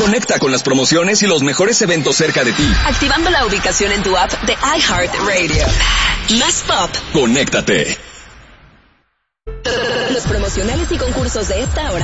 Conecta con las promociones y los mejores eventos cerca de ti. Activando la ubicación en tu app de iHeartRadio. Más pop. Conéctate. Los promocionales y concursos de esta hora